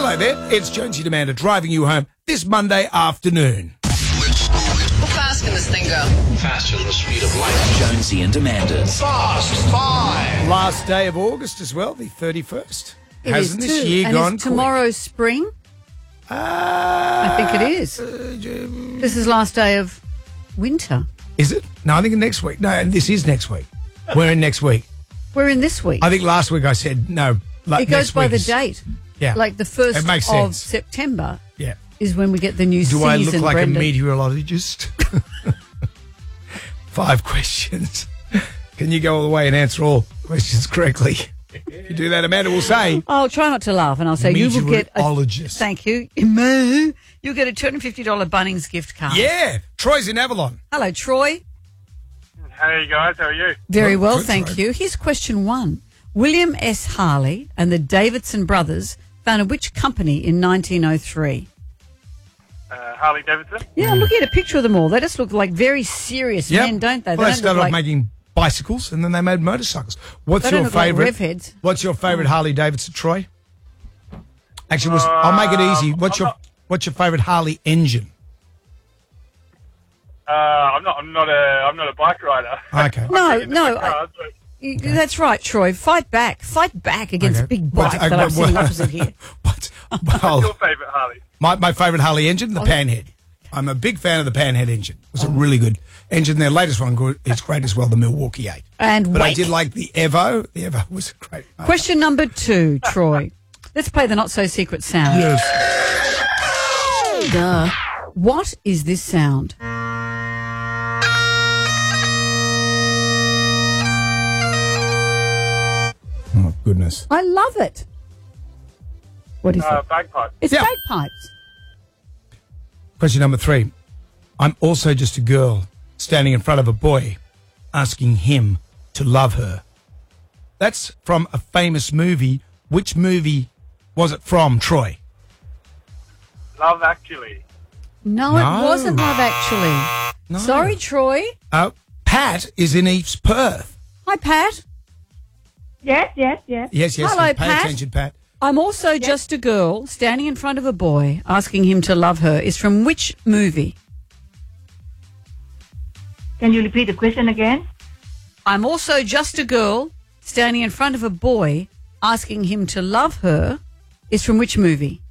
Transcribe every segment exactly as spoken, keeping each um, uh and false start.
Hello there, it's Jonesy Demander driving you home this Monday afternoon. How fast can this thing go? Faster than the speed of light. Jonesy and Demander. Fast Five. Last day of August as well, the thirty-first. It Hasn't is this too. year and gone is tomorrow quick? spring? Uh, I think it is. This is last day of winter. Is it? No, I think next week. No, this is next week. We're in next week. We're in this week. I think last week I said no. Like it goes next by week the is- date. Yeah. Like the first It makes of sense. September Yeah. is when we get the new Do season, I look like Brendan. a meteorologist? Five questions. Can you go all the way and answer all questions correctly? If you do that, Amanda will say. I'll try not to laugh, and I'll say you will get a... Meteorologist. Thank you. You'll get a two hundred fifty dollars Bunnings gift card. Yeah. Troy's in Avalon. Hello, Troy. Hey guys, how are you? Very Good, well, good, thank Troy. you. Here's question one. William S. Harley and the Davidson brothers founded which company in nineteen oh three? Uh, Harley Davidson. Yeah, I'm looking at a picture of them all. They just look like very serious Yep. men, don't they? Well, they don't started look off like... making bicycles and then they made motorcycles. What's They don't your look like favourite? rev heads. What's your favourite Harley Davidson, Troy? Actually, was, I'll make it easy. What's I'm your not- What's your favourite Harley engine? Uh, I'm not. I'm not a. I'm not a bike rider. Okay. No, Into no, my I- cars, but- Y- That's right, Troy. Fight back. Fight back against Okay. big What- bike uh, that I'm what- sitting what- opposite here. What? What's Well, your favourite Harley? my, my favourite Harley engine, the Panhead. I'm a big fan of the Panhead engine. It was a really good engine. Their latest one good, is great as well, the Milwaukee eight. And But I wait. did like the Evo. The Evo was a great motor. Question number two, Troy. Let's play the not-so-secret sound. Yes. Duh. What is this sound? Oh, goodness. I love it. What is Uh, it? bagpipe. It's yeah. bagpipes. Question number three. I'm also just a girl standing in front of a boy asking him to love her. That's from a famous movie. Which movie was it from, Troy? Love Actually. No, No. it wasn't Love Actually. No. Sorry, Troy. Uh, Pat is in East Perth. Hi, Pat. Yes, yes, yes. Yes, yes. Hello, yes. Pay Pat. attention, Pat. I'm also just a girl standing in front of a boy asking him to love her is from which movie? Can you repeat the question again? I'm also just a girl standing in front of a boy asking him to love her is from which movie?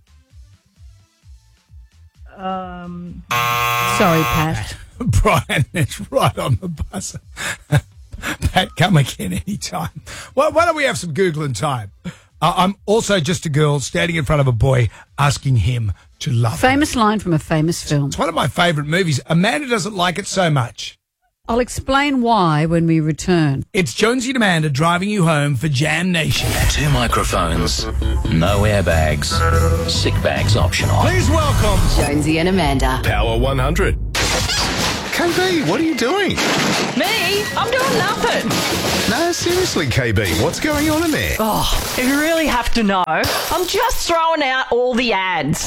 Um, Sorry, Pat. Brian is right on the buzzer. Pat, come again anytime. Well, why don't we have some Googling time? Uh, I'm also just a girl standing in front of a boy asking him to love her. Famous line from a famous film. It's one of my favourite movies. Amanda doesn't like it so much. I'll explain why when we return. It's Jonesy and Amanda driving you home for Jam Nation. Two microphones. No airbags. Sick bags optional. Please welcome Jonesy and Amanda. Power one hundred. K B, what are you doing? Me? I'm doing nothing. No, seriously, K B, what's going on in there? Oh, if you really have to know, I'm just throwing out all the ads.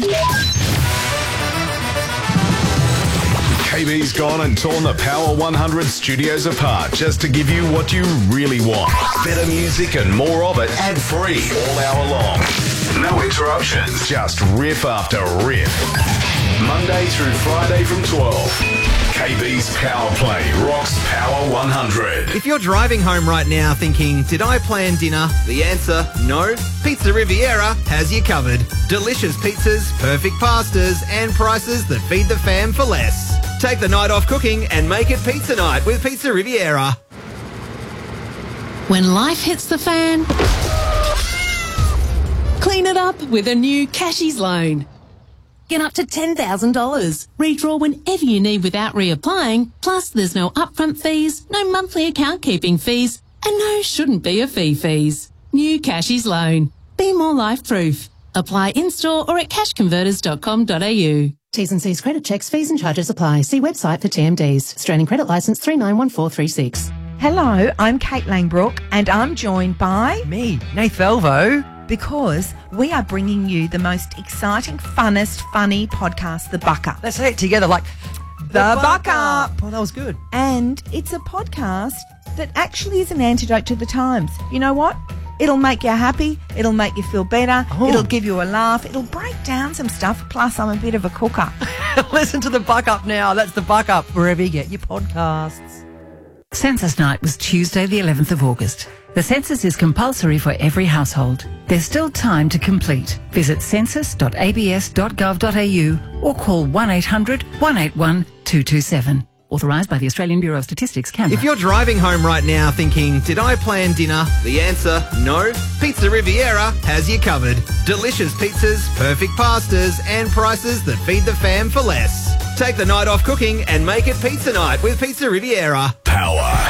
K B's gone and torn the Power one hundred studios apart just to give you what you really want. Better music and more of it ad-free all hour long. No interruptions, just riff after riff. Monday through Friday from twelve. K B's Power Play rocks Power one hundred. If you're driving home right now thinking, did I plan dinner? The answer, no. Pizza Riviera has you covered. Delicious pizzas, perfect pastas, and prices that feed the fam for less. Take the night off cooking and make it pizza night with Pizza Riviera. When life hits the fan, clean it up with a new Cashies loan. Get up to ten thousand dollars. Redraw whenever you need without reapplying. Plus, there's no upfront fees, no monthly account keeping fees, and no shouldn't be a fee fees. New Cashies loan. Be more life proof. Apply in-store or at cash converters dot com dot a u. T's and C's credit checks, fees and charges apply. See website for T M Ds. Australian Credit Licence three nine one four three six. Hello, I'm Kate Langbrook and I'm joined by... Me, Nath Elvo. Because we are bringing you the most exciting, funnest, funny podcast, The Buck Up. Let's say it together like... The Buck Up. Oh, that was good. And it's a podcast that actually is an antidote to the times. You know what? It'll make you happy. It'll make you feel better. Oh. It'll give you a laugh. It'll break down some stuff. Plus, I'm a bit of a cooker. Listen to the Buck Up now. That's the Buck Up wherever you get your podcasts. Census night was Tuesday the eleventh of August. The census is compulsory for every household. There's still time to complete. Visit census dot a b s dot gov dot a u or call one eight hundred, one eight one, two two seven. Authorised by the Australian Bureau of Statistics, Canberra. If you're driving home right now thinking, did I plan dinner? The answer, no. Pizza Riviera has you covered. Delicious pizzas, perfect pastas, and prices that feed the fam for less. Take the night off cooking and make it pizza night with Pizza Riviera.